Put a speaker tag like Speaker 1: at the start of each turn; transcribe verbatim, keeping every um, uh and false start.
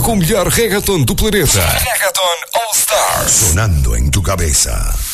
Speaker 1: Cumbia Reggaeton tu planeta. Reggaeton All Stars.
Speaker 2: Sonando en tu cabeza.